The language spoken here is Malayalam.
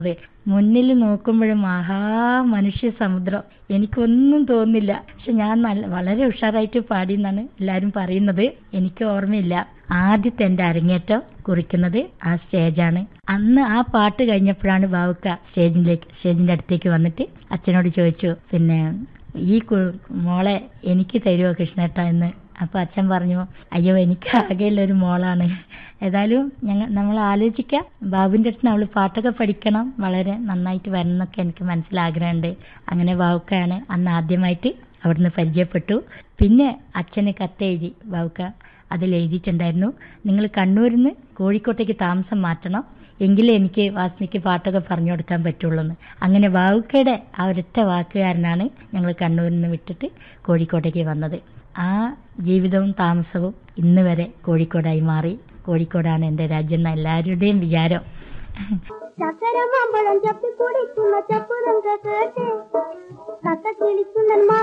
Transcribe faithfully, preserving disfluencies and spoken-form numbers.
അതെ, മുന്നിൽ നോക്കുമ്പോഴും മഹാ മനുഷ്യ സമുദ്രം, എനിക്കൊന്നും തോന്നില്ല. പക്ഷെ ഞാൻ നല്ല വളരെ ഉഷാറായിട്ട് പാടി എന്നാണ് എല്ലാരും പറയുന്നത്. എനിക്ക് ഓർമ്മയില്ല. ആദ്യത്തെ എന്റെ അരങ്ങേറ്റം കുറിക്കുന്നത് ആ സ്റ്റേജാണ്. അന്ന് ആ പാട്ട് കഴിഞ്ഞപ്പോഴാണ് ബാവുക്ക സ്റ്റേജിലേക്ക് സ്റ്റേജിന്റെ അടുത്തേക്ക് വന്നിട്ട് അച്ഛനോട് ചോദിച്ചു, പിന്നെ ഈ കു- മോളെ എനിക്ക് തരുമോ കൃഷ്ണേട്ട എന്ന്. അപ്പൊ അച്ഛൻ പറഞ്ഞു, അയ്യോ എനിക്ക് ആകെയുള്ള ഒരു മോളാണ്. ഏതായാലും ഞങ്ങൾ നമ്മൾ ആലോചിക്കാം, ബാബുവിന്റെ അടുത്ത് അവള് പാട്ടൊക്കെ പഠിക്കണം, വളരെ നന്നായിട്ട് വരണം എന്നൊക്കെ എനിക്ക് മനസ്സിലാഗ്രഹമുണ്ട്. അങ്ങനെ ബാവുക്കയാണ് അന്ന് ആദ്യമായിട്ട് അവിടുന്ന് പരിചയപ്പെട്ടു. പിന്നെ അച്ഛന് കത്തെഴുതി ബാവുക്ക. അതിൽ എഴുതിയിട്ടുണ്ടായിരുന്നു, നിങ്ങൾ കണ്ണൂരിൽ നിന്ന് കോഴിക്കോട്ടേക്ക് താമസം മാറ്റണം, എങ്കിലേ എനിക്ക് വാസ്നിക്ക് പാട്ടൊക്കെ പറഞ്ഞു കൊടുക്കാൻ പറ്റുള്ളൂ എന്ന്. അങ്ങനെ ബാവുക്കയുടെ ആ ഒരൊറ്റ വാക്കുകാരനാണ് ഞങ്ങൾ കണ്ണൂരിൽ നിന്ന് വിട്ടിട്ട് കോഴിക്കോട്ടേക്ക് വന്നത്. ആ ജീവിതവും താമസവും ഇന്ന് വരെ കോഴിക്കോടായി മാറി. കോഴിക്കോടാണ് എൻ്റെ രാജ്യം എന്ന എല്ലാവരുടെയും വിചാരം. ചക്കരമാമ്പഴം ചപ്പി കുടിക്കുന്ന ചപ്പുരം കേട്ടെ കത്ത കിളിക്കുന്ന